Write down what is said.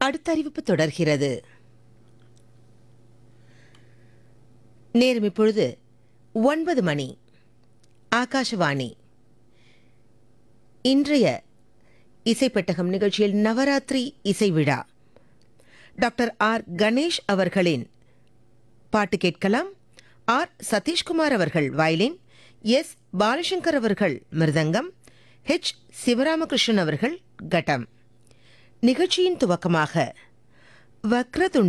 அடுத்த அறிவிப்பு தொடர்கிறது. நேரம் இப்பொழுது 9 மணி. ஆகாஷவாணி. இன்றைய இசைப்பெட்டகம் நிகழ்ச்சியில் நவராத்திரி இசை விழா டாக்டர் ஆர் கணேஷ் அவர்களின் பாட்டு கேட்கலாம். ஆர் சதீஷ்குமார் அவர்கள் வயலின், எஸ் பாலசங்கர் அவர்கள் மிருதங்கம், ஹெச் சிவராமகிருஷ்ணன் அவர்கள் கட்டம். நிகழ்ச்சியின் துவக்கமாக வக்ரதுண்ட